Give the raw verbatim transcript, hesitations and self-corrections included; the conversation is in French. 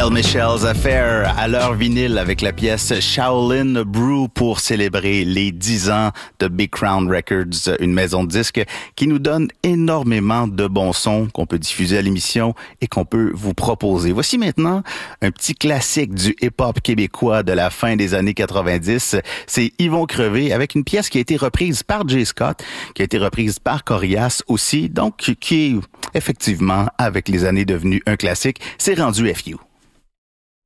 El Michel's Affair à leur vinyle avec la pièce Shaolin Brew pour célébrer les dix ans de Big Crown Records, une maison de disques qui nous donne énormément de bons sons qu'on peut diffuser à l'émission et qu'on peut vous proposer. Voici maintenant un petit classique du hip-hop québécois de la fin des années quatre-vingt-dix. C'est Yvon Crevé avec une pièce qui a été reprise par Jay Scott, qui a été reprise par Corias aussi, donc qui est effectivement avec les années devenu un classique. C'est rendu F U.